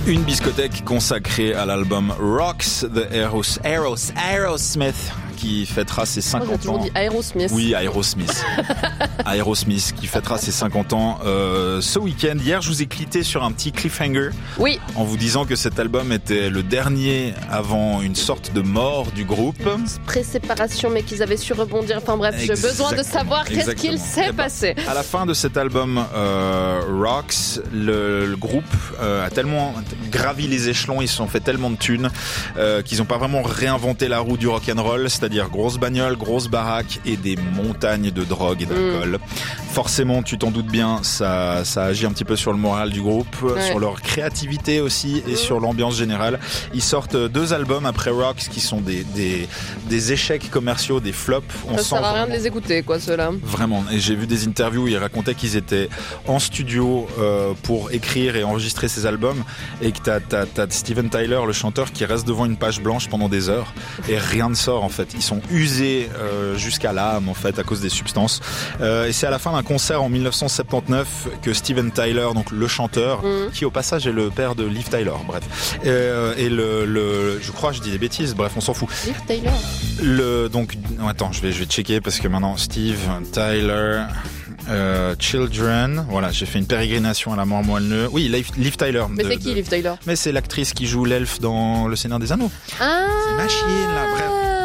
Une biscothèque consacrée à l'album Rocks de Aerosmith qui fêtera ses 50 ans. J'ai toujours dit Aerosmith. Oui, Aerosmith. Aerosmith qui fêtera ses 50 ans ce week-end. Hier, je vous ai clité sur un petit cliffhanger. Oui. En vous disant que cet album était le dernier avant une sorte de mort du groupe. Pré-séparation, mais qu'ils avaient su rebondir. Enfin bref, j'ai besoin de savoir qu'est-ce qu'il s'est passé. À la fin de cet album Rocks, le groupe a tellement gravi les échelons, ils se sont fait tellement de thunes qu'ils n'ont pas vraiment réinventé la roue du rock'n'roll, c'est-à-dire grosse bagnole, grosse baraque et des montagnes de drogue et d'alcool. Forcément, tu t'en doutes bien, ça agit un petit peu sur le moral du groupe, sur leur créativité aussi et sur l'ambiance générale. Ils sortent 2 albums après Rocks qui sont des échecs commerciaux, des flops. Ça sert à rien de les écouter, quoi, ceux-là. Vraiment. Et j'ai vu des interviews où ils racontaient qu'ils étaient en studio pour écrire et enregistrer ces albums et que t'as Steven Tyler, le chanteur, qui reste devant une page blanche pendant des heures et rien ne sort en fait. Ils sont usés jusqu'à l'âme en fait à cause des substances. Et c'est à la fin d'un concert en 1979 que Steven Tyler, donc le chanteur, qui au passage est le père de Liv Tyler, bref, et je crois, je dis des bêtises, bref, on s'en fout. Liv Tyler. Donc, attends, je vais checker parce que maintenant Steve Tyler. Children, voilà, j'ai fait une pérégrination à la mort moelleux. Oui, Liv Tyler. Mais c'est qui Liv Tyler? Mais c'est l'actrice qui joue l'elfe dans Le Seigneur des Anneaux. Ah, c'est Machine là, bref.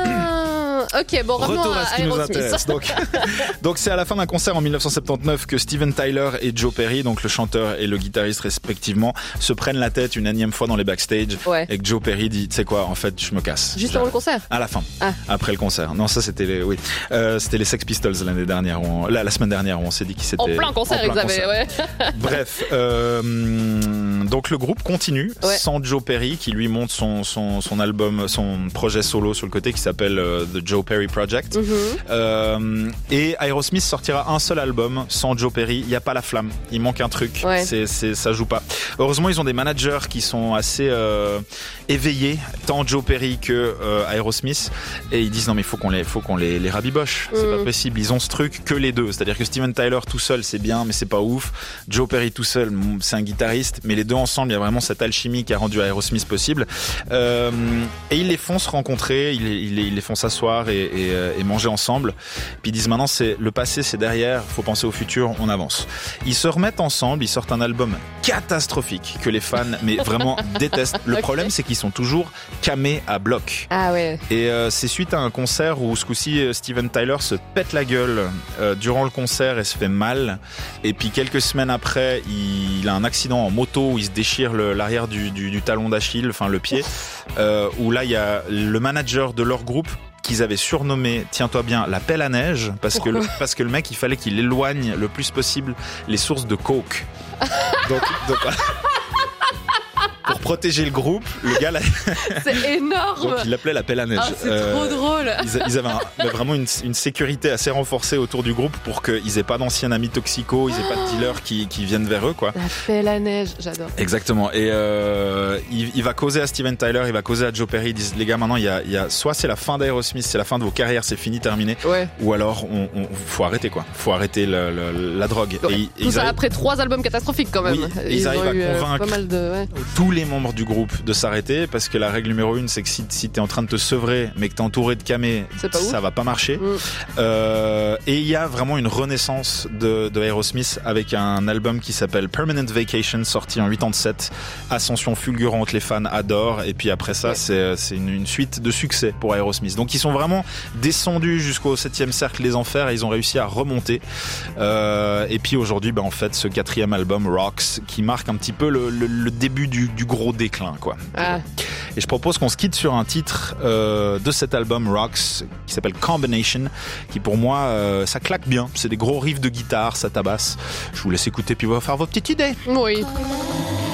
Ok, bon, retour à ce qui nous intéresse. Donc c'est à la fin d'un concert en 1979 que Steven Tyler et Joe Perry, donc le chanteur et le guitariste respectivement, se prennent la tête une énième fois dans les backstage. Ouais. Et que Joe Perry dit, tu sais quoi, en fait, je me casse. Juste avant le concert? À la fin. Ah. Après le concert. Non, ça c'était c'était les Sex Pistols l'année dernière, la semaine dernière, où on s'est dit qu'ils s'étaient en plein concert, ils avaient, ouais. Bref, donc le groupe continue sans Joe Perry qui lui monte son album, son projet solo sur le côté qui s'appelle The Joe Perry Project. Et Aerosmith sortira un seul album sans Joe Perry. Il n'y a pas la flamme, il manque un truc. Ça joue pas. Heureusement, ils ont des managers qui sont assez éveillés, tant Joe Perry que Aerosmith, et ils disent non mais faut qu'on les rabiboche. C'est pas possible. Ils ont ce truc que les deux. C'est-à-dire que Steven Tyler tout seul c'est bien, mais c'est pas ouf. Joe Perry tout seul, c'est un guitariste, mais les deux ensemble, il y a vraiment cette alchimie qui a rendu Aerosmith possible. Et ils les font se rencontrer, ils les font s'asseoir et manger ensemble. Puis ils disent maintenant c'est le passé, c'est derrière, faut penser au futur, on avance. Ils se remettent ensemble, ils sortent un album catastrophique que les fans mais vraiment détestent. Le problème c'est qu'ils sont toujours camés à bloc. Ah ouais. Et c'est suite à un concert où ce coup-ci Steven Tyler se pète la gueule durant le concert et se fait mal. Et puis quelques semaines après, il a un accident en moto où il se déchire l'arrière du talon d'Achille, enfin le pied, où là il y a le manager de leur groupe qu'ils avaient surnommé, tiens-toi bien, la pelle à neige, parce que le mec, il fallait qu'il éloigne le plus possible les sources de coke. Donc pour protéger le groupe, le gars là, c'est énorme. Donc il l'appelait la pelle à neige. Ah, c'est trop drôle. Ils avaient vraiment une sécurité assez renforcée autour du groupe pour qu'ils aient pas d'anciens amis toxicos, ils aient pas de dealers qui viennent vers eux, quoi. La pelle à neige, j'adore. Exactement. Et il va causer à Steven Tyler, il va causer à Joe Perry. Ils disent les gars, maintenant il y a soit c'est la fin d'Aerosmith, c'est la fin de vos carrières, c'est fini, terminé. Ouais. Ou alors faut arrêter quoi. Faut arrêter la drogue. Ouais. Tout ça après 3 albums catastrophiques quand même. Oui, ils arrivent à convaincre pas mal de tous les membres du groupe de s'arrêter parce que la règle numéro 1 c'est que si t'es en train de te sevrer mais que t'es entouré de camés, ça va pas marcher. Et il y a vraiment une renaissance de Aerosmith avec un album qui s'appelle Permanent Vacation, sorti en 87, ascension fulgurante, les fans adorent, et puis après ça c'est une suite de succès pour Aerosmith. Donc ils sont vraiment descendus jusqu'au 7e cercle des enfers et ils ont réussi à remonter, et puis aujourd'hui en fait ce 4e album Rocks qui marque un petit peu le début du gros déclin quoi. Et je propose qu'on se quitte sur un titre de cet album Rocks qui s'appelle Combination, qui pour moi ça claque bien, c'est des gros riffs de guitare, ça tabasse. Je vous laisse écouter puis on va faire vos petites idées. Oui.